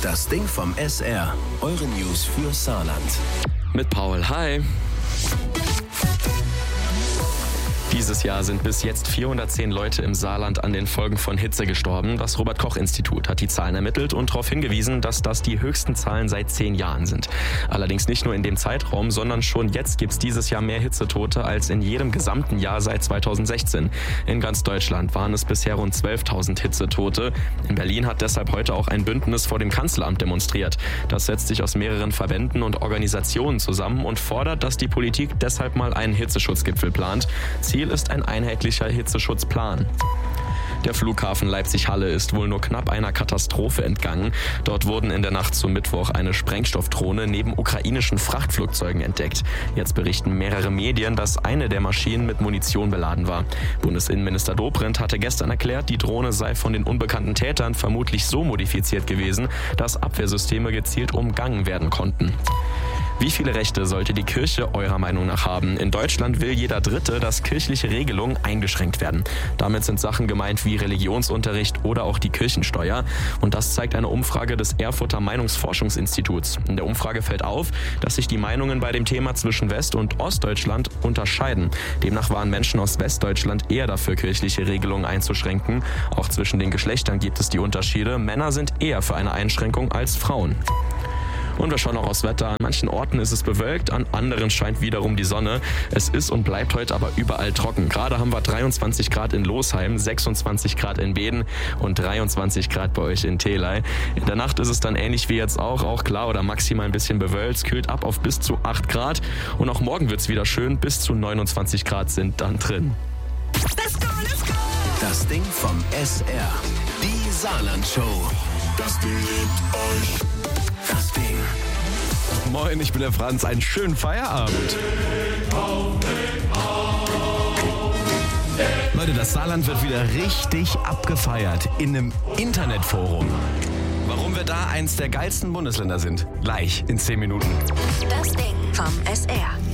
Das Ding vom SR. Eure News für Saarland. Mit Paul, hi. Dieses Jahr sind bis jetzt 410 Leute im Saarland an den Folgen von Hitze gestorben. Das Robert-Koch-Institut hat die Zahlen ermittelt und darauf hingewiesen, dass das die höchsten Zahlen seit 10 Jahren sind. Allerdings nicht nur in dem Zeitraum, sondern schon jetzt gibt es dieses Jahr mehr Hitzetote als in jedem gesamten Jahr seit 2016. In ganz Deutschland waren es bisher rund 12.000 Hitzetote. In Berlin hat deshalb heute auch ein Bündnis vor dem Kanzleramt demonstriert. Das setzt sich aus mehreren Verbänden und Organisationen zusammen und fordert, dass die Politik deshalb mal einen Hitzeschutzgipfel plant. Ziel ist ein einheitlicher Hitzeschutzplan. Der Flughafen Leipzig-Halle ist wohl nur knapp einer Katastrophe entgangen. Dort wurden in der Nacht zum Mittwoch eine Sprengstoffdrohne neben ukrainischen Frachtflugzeugen entdeckt. Jetzt berichten mehrere Medien, dass eine der Maschinen mit Munition beladen war. Bundesinnenminister Dobrindt hatte gestern erklärt, die Drohne sei von den unbekannten Tätern vermutlich so modifiziert gewesen, dass Abwehrsysteme gezielt umgangen werden konnten. Wie viele Rechte sollte die Kirche eurer Meinung nach haben? In Deutschland will jeder Dritte, dass kirchliche Regelungen eingeschränkt werden. Damit sind Sachen gemeint wie Religionsunterricht oder auch die Kirchensteuer. Und das zeigt eine Umfrage des Erfurter Meinungsforschungsinstituts. In der Umfrage fällt auf, dass sich die Meinungen bei dem Thema zwischen West- und Ostdeutschland unterscheiden. Demnach waren Menschen aus Westdeutschland eher dafür, kirchliche Regelungen einzuschränken. Auch zwischen den Geschlechtern gibt es die Unterschiede. Männer sind eher für eine Einschränkung als Frauen. Und wir schauen auch aufs Wetter. An manchen Orten ist es bewölkt, an anderen scheint wiederum die Sonne. Es ist und bleibt heute aber überall trocken. Gerade haben wir 23 Grad in Losheim, 26 Grad in Beden und 23 Grad bei euch in Thelei. In der Nacht ist es dann ähnlich wie jetzt auch klar oder maximal ein bisschen bewölkt. Es kühlt ab auf bis zu 8 Grad. Und auch morgen wird es wieder schön, bis zu 29 Grad sind dann drin. Let's go, let's go! Das Ding vom SR. Die Saarland-Show. Das Ding liebt euch. Das Ding. Moin, ich bin der Franz. Einen schönen Feierabend. Leute, das Saarland wird wieder richtig abgefeiert in einem Internetforum. Warum wir da eins der geilsten Bundesländer sind? Gleich in 10 Minuten. Das Ding vom SR.